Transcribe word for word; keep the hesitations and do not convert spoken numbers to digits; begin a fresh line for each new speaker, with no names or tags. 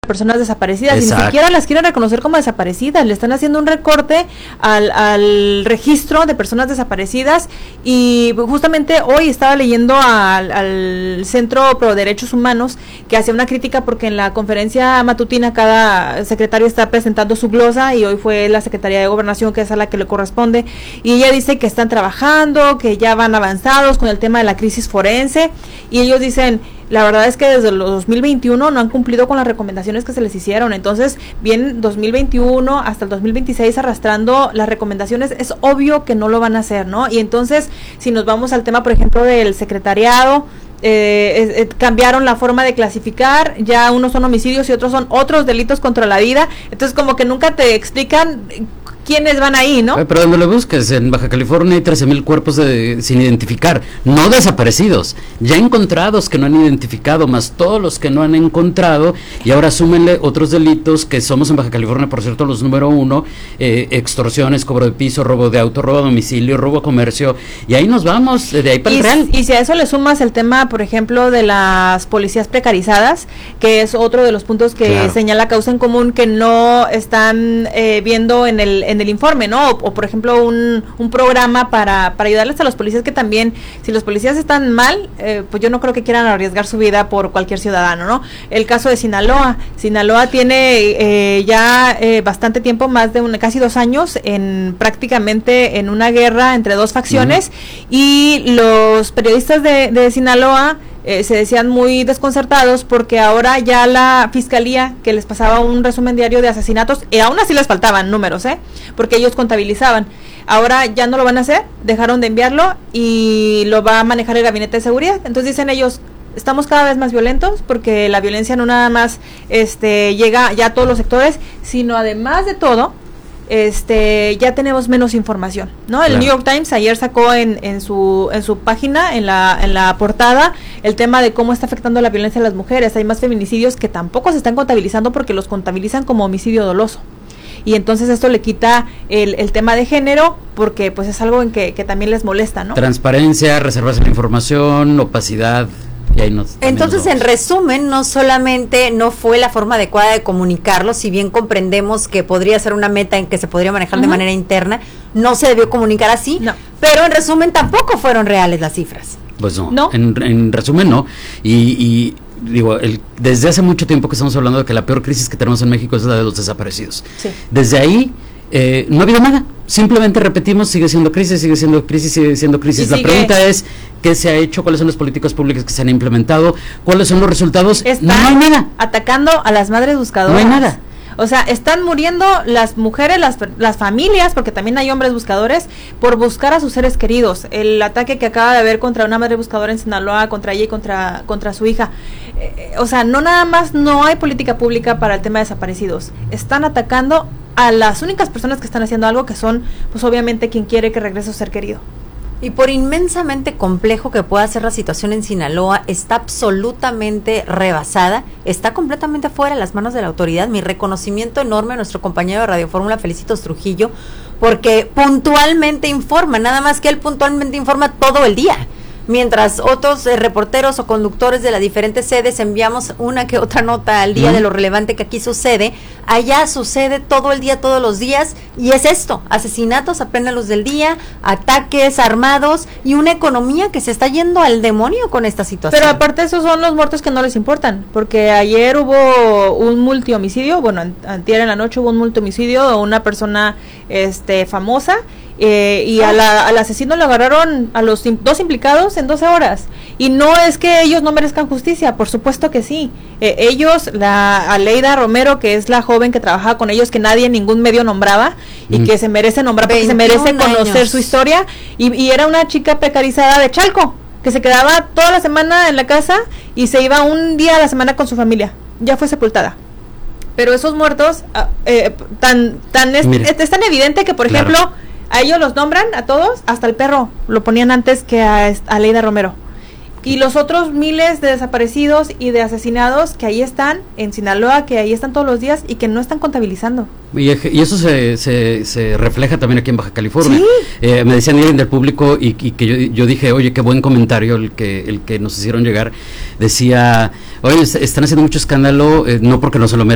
personas desaparecidas.
Exacto.
Y ni siquiera las quieren reconocer como desaparecidas, le están haciendo un recorte al, al registro de personas desaparecidas. Y justamente hoy estaba leyendo al, al Centro Pro Derechos Humanos, que hacía una crítica porque en la conferencia matutina cada secretario está presentando su glosa, y hoy fue la Secretaría de Gobernación, que es a la que le corresponde, y ella dice que están trabajando, que ya van avanzados con el tema de la crisis forense, y ellos dicen, la verdad es que desde el dos mil veintiuno no han cumplido con las recomendaciones que se les hicieron. Entonces, bien dos mil veintiuno hasta el dos mil veintiséis arrastrando las recomendaciones, es obvio que no lo van a hacer, ¿no? Y entonces, si nos vamos al tema, por ejemplo, del secretariado, eh, eh, cambiaron la forma de clasificar, ya unos son homicidios y otros son otros delitos contra la vida. Entonces, como que nunca te explican quiénes van ahí, ¿no?
Pero donde lo busques, en Baja California hay trece mil cuerpos de, sin identificar, no desaparecidos, ya encontrados que no han identificado, más todos los que no han encontrado, y ahora súmenle otros delitos que somos en Baja California, por cierto, los número uno, eh, extorsiones, cobro de piso, robo de auto, robo a domicilio, robo a comercio, y ahí nos vamos, de ahí para
y,
el real.
Y si a eso le sumas el tema, por ejemplo, de las policías precarizadas, que es otro de los puntos que claro. señala Causa en Común, que no están eh, viendo en el en el informe, ¿no? O, o por ejemplo un, un programa para, para ayudarles a los policías, que también, si los policías están mal, eh, pues yo no creo que quieran arriesgar su vida por cualquier ciudadano, ¿no? El caso de Sinaloa, Sinaloa tiene eh, ya eh, bastante tiempo, más de un, casi dos años, en prácticamente en una guerra entre dos facciones, uh-huh. y los periodistas de, de Sinaloa Eh, se decían muy desconcertados porque ahora ya la fiscalía, que les pasaba un resumen diario de asesinatos, y aún así les faltaban números, ¿eh? Porque ellos contabilizaban, ahora ya no lo van a hacer, dejaron de enviarlo y lo va a manejar el gabinete de seguridad. Entonces dicen ellos, estamos cada vez más violentos porque la violencia no nada más este llega ya a todos los sectores, sino además de todo, este ya tenemos menos información, ¿no? El claro. New York Times ayer sacó en, en su en su página, en la en la portada, el tema de cómo está afectando la violencia a las mujeres. Hay más feminicidios que tampoco se están contabilizando porque los contabilizan como homicidio doloso. Y entonces esto le quita el, el tema de género, porque pues es algo en que, que también les molesta, ¿no?
Transparencia, reservarse la información, opacidad. Y ahí nos,
Entonces, en resumen, no solamente no fue la forma adecuada de comunicarlo, si bien comprendemos que podría ser una meta en que se podría manejar uh-huh. de manera interna, no se debió comunicar así, no. pero en resumen tampoco fueron reales las cifras.
Pues no,
¿No?
En, en resumen no, y, y digo, el, desde hace mucho tiempo que estamos hablando de que la peor crisis que tenemos en México es la de los desaparecidos.
Sí.
Desde ahí eh, no ha habido nada, simplemente repetimos, sigue siendo crisis, sigue siendo crisis, sigue siendo crisis. La pregunta es, ¿qué se ha hecho? ¿Cuáles son las políticas públicas que se han implementado? ¿Cuáles son los resultados?
Están
no hay nada.
Atacando a las madres buscadoras.
No hay nada.
O sea, están muriendo las mujeres, las, las familias, porque también hay hombres buscadores, por buscar a sus seres queridos. El ataque que acaba de haber contra una madre buscadora en Sinaloa, contra ella y contra, contra su hija. Eh, o sea, no nada más, no hay política pública para el tema de desaparecidos. Están atacando a las únicas personas que están haciendo algo, que son, pues obviamente, quien quiere que regrese su ser querido.
Y por inmensamente complejo que pueda ser la situación en Sinaloa, está absolutamente rebasada, está completamente fuera de las manos de la autoridad. Mi reconocimiento enorme a nuestro compañero de Radio Fórmula, Felicitos Trujillo, porque puntualmente informa, nada más que él puntualmente informa todo el día. Mientras otros eh, reporteros o conductores de las diferentes sedes enviamos una que otra nota al día mm. de lo relevante que aquí sucede, allá sucede todo el día, todos los días, y es esto, asesinatos a plena luz del día, ataques armados y una economía que se está yendo al demonio con esta situación.
Pero aparte esos son los muertos que no les importan, porque ayer hubo un multihomicidio, bueno, antier en la noche hubo un multihomicidio de una persona este famosa, Eh, y a la, al asesino lo agarraron a los im- dos implicados en doce horas, y no es que ellos no merezcan justicia, por supuesto que sí, eh, ellos, la Aleida Romero, que es la joven que trabajaba con ellos, que nadie en ningún medio nombraba, y mm. que se merece nombrar porque se merece conocer años. Su historia, y, y era una chica precarizada de Chalco, que se quedaba toda la semana en la casa y se iba un día a la semana con su familia, ya fue sepultada. Pero esos muertos, eh, tan, tan es, es, es tan evidente que, por claro. ejemplo, a ellos los nombran, a todos, hasta el perro lo ponían antes que a, a Aleida Romero. Y los otros miles de desaparecidos y de asesinados que ahí están en Sinaloa, que ahí están todos los días y que no están contabilizando.
Y, y eso se, se, se refleja también aquí en Baja California.
¿Sí?
Eh, me decían alguien del público y, y que yo, yo dije, oye, qué buen comentario el que, el que nos hicieron llegar. Decía, oye, están haciendo mucho escándalo, eh, no porque no se lo merecen,